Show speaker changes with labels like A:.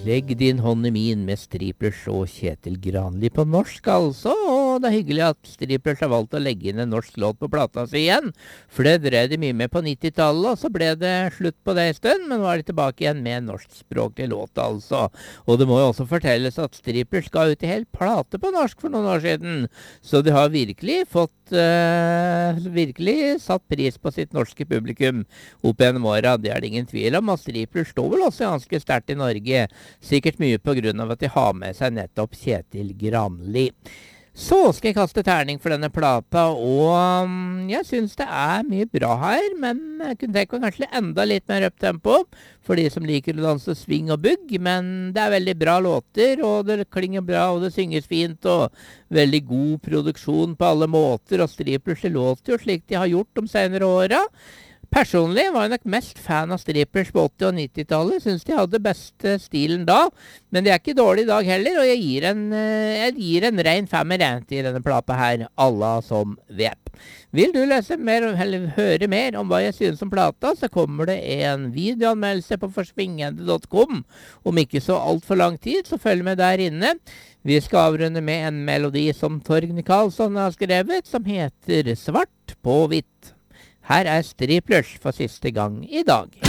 A: Legg din hånd i min med Striplers og Kjetil Granli på norsk, altså. Og det er hyggelig at Striplers har valgt å legge inn en norsk låt på plata si igjen. For det drev de mye med på 90-tallet, og så ble det slutt på det en stund. Men nå er de tilbake igjen med en norskspråklig låt, altså. Og det må jo også fortelles at Striplers ga ut en hel plate på norsk for noen år siden. Så de har virkelig virkelig satt pris på sitt norske publikum opp gjennom åra. Det er det ingen tvil om. Og Striplers står vel også ganske sterkt i Norge. Sikkert mye på grunn av at de har med seg nettopp Kjetil Granli. Så skal jeg kaste terning for denne plata, og jeg synes det er mye bra her, men jeg kunne tenke meg kanskje enda litt mer up-tempo for de som liker å danse swing og bugg, men det er veldig bra låter, og det klinger bra, og det synges fint, og veldig god produksjon på alle måter, og Striplers låter jo slik de har gjort de senere åra. Personlig var jeg nok mest fan av Striplers på 80- og 90-tallet. Synes de hadde beste stilen da, men det er ikke dårlig i dag heller, og jeg gir en ren femmer til denne plata her, alla som vet. Vil du lese mer, eller høre mer om hva jeg synes om plata, så kommer det en videoanmeldelse på forsvingende.com. Om ikke så alt for lang tid, så følg med der inne. Vi skal avrunde med en melodi som Torgny Karlsson har skrevet, som heter Svart på hvitt. Her er Striplers for siste gang i dag.